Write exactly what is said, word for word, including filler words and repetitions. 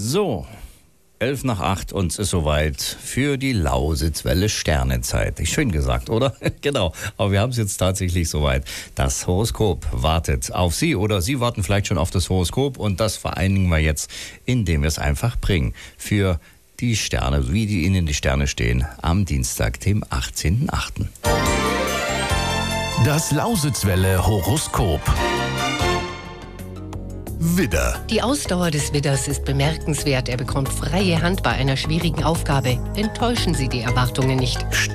So, elf nach acht und es ist soweit für die Lausitzwelle Sternenzeit. Schön gesagt, oder? Genau, aber wir haben es jetzt tatsächlich soweit. Das Horoskop wartet auf Sie oder Sie warten vielleicht schon auf das Horoskop und das vereinigen wir jetzt, indem wir es einfach bringen. Für die Sterne, wie die Ihnen die Sterne stehen, am Dienstag, dem achtzehnten achten Das Lausitzwelle Horoskop. Widder. Die Ausdauer des Widders ist bemerkenswert. Er bekommt freie Hand bei einer schwierigen Aufgabe. Enttäuschen Sie die Erwartungen nicht.